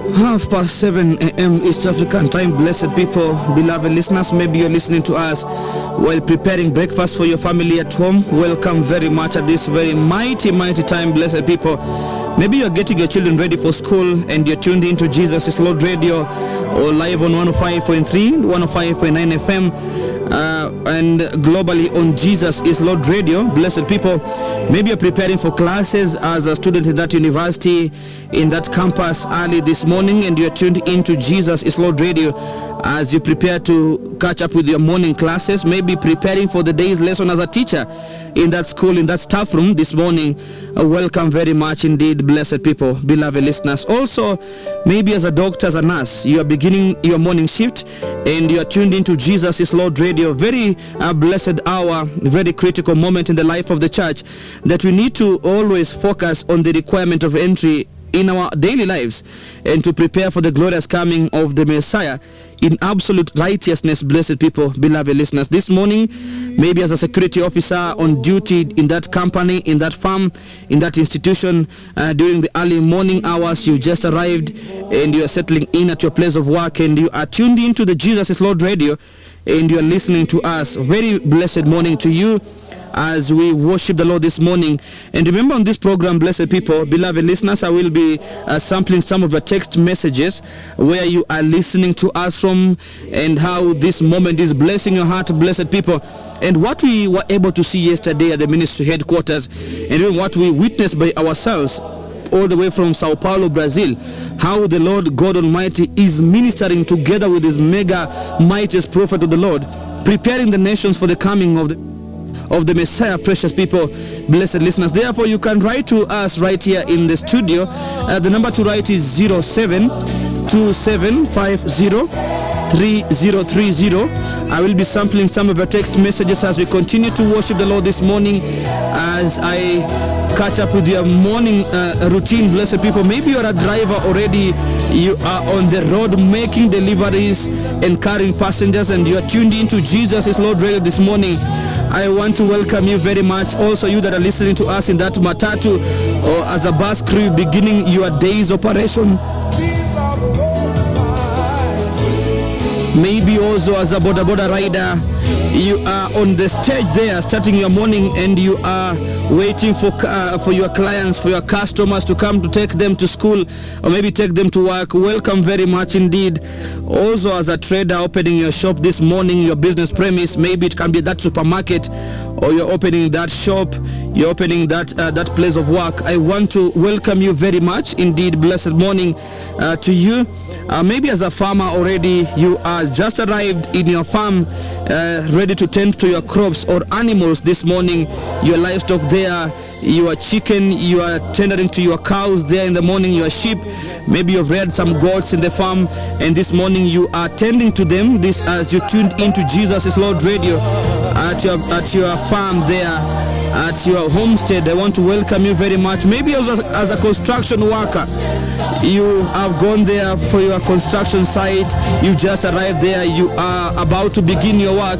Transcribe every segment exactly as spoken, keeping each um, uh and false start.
Half past seven a.m. East African time. Blessed people, beloved listeners, maybe you're listening to us while preparing breakfast for your family at home. Welcome very much at this very mighty, mighty time, blessed people. Maybe you're getting your children ready for school and you're tuned into Jesus is Lord Radio or live on one oh five point three, one oh five point nine F M. Uh, and globally on Jesus is Lord Radio. Blessed people, maybe you're preparing for classes as a student in that university, in that campus early this morning, and you're tuned into Jesus is Lord Radio as you prepare to catch up with your morning classes. Maybe preparing for the day's lesson as a teacher in that school, in that staff room this morning. Uh, welcome very much indeed, blessed people, beloved listeners. Also, maybe as a doctor, as a nurse, you are beginning your morning shift and you are tuned into Jesus is Lord Radio. Very uh, blessed hour, very critical moment in the life of the church, that we need to always focus on the requirement of entry in our daily lives and to prepare for the glorious coming of the Messiah in absolute righteousness, blessed people, beloved listeners. This morning, maybe as a security officer on duty in that company, in that farm, in that institution, uh, during the early morning hours, you just arrived and you are settling in at your place of work and you are tuned into the Jesus is Lord Radio and you are listening to us. Very blessed morning to you as we worship the Lord this morning. And remember, on this program, blessed people, beloved listeners, I will be uh, sampling some of your text messages where you are listening to us from and how this moment is blessing your heart, blessed people. And what we were able to see yesterday at the ministry headquarters, and even what we witnessed by ourselves all the way from Sao Paulo, Brazil, how the Lord God Almighty is ministering together with his mega mightiest prophet of the Lord, preparing the nations for the coming of the of the Messiah, precious people, blessed listeners. Therefore, you can write to us right here in the studio. Uh, the number to write is zero seven two seven five zero three zero three zero. I will be sampling some of your text messages as we continue to worship the Lord this morning, as I catch up with your morning uh, routine, blessed people. Maybe you're a driver already, you are on the road making deliveries and carrying passengers, and you are tuned into Jesus is Lord Radio this morning. I want to welcome you very much. Also, you that are listening to us in that matatu or as a bus crew beginning your day's operation. Maybe also as a Boda Boda rider, you are on the stage there starting your morning and you are waiting for uh, for your clients, for your customers to come to take them to school or maybe take them to work. Welcome very much indeed. Also as a trader opening your shop this morning, your business premise, maybe it can be that supermarket or you're opening that shop, you're opening that uh, that place of work. I want to welcome you very much indeed. Blessed morning uh, to you. Uh, maybe as a farmer already, you are just arrived in your farm, uh, ready to tend to your crops or animals this morning, your livestock there, your chicken, you are tending to your cows there in the morning, your sheep. Maybe you've reared some goats in the farm, and this morning you are tending to them. This as you tuned into Jesus is Lord Radio at your at your farm there, at your homestead. I want to welcome you very much. Maybe as a, as a construction worker, you have gone there for your construction site. You just arrived there. You are about to begin your work,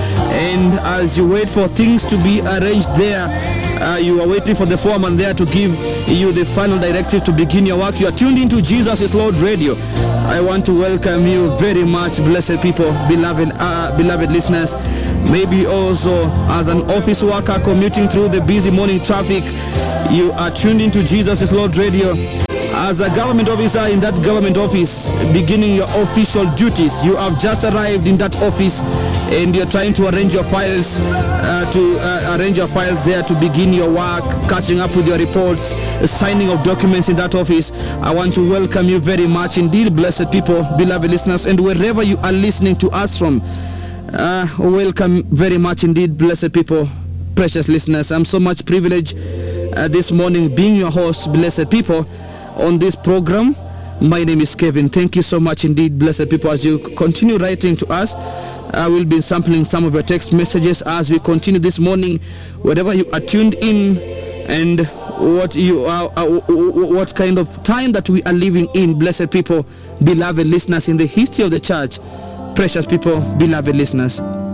and as you wait for things to be arranged there, uh, you are waiting for the foreman there to give you the final directive to begin your work. You are tuned into Jesus is Lord Radio. I want to welcome you very much, blessed people, beloved, uh, beloved listeners. Maybe also as an office worker commuting through the busy morning traffic, you are tuned into Jesus is Lord Radio. As a government officer in that government office, beginning your official duties, you have just arrived in that office and you're trying to arrange your files, uh, to uh, arrange your files there to begin your work, catching up with your reports, signing of documents in that office. I want to welcome you very much indeed, blessed people, beloved listeners, and wherever you are listening to us from, uh, welcome very much indeed, blessed people, precious listeners. I'm so much privileged uh, this morning being your host, blessed people, on this program. My name is Kevin. Thank you so much indeed, blessed people. As you continue writing to us, I will be sampling some of your text messages as we continue this morning, wherever you are tuned in and what you are, uh, what kind of time that we are living in, blessed people, beloved listeners, in the history of the church, precious people, beloved listeners.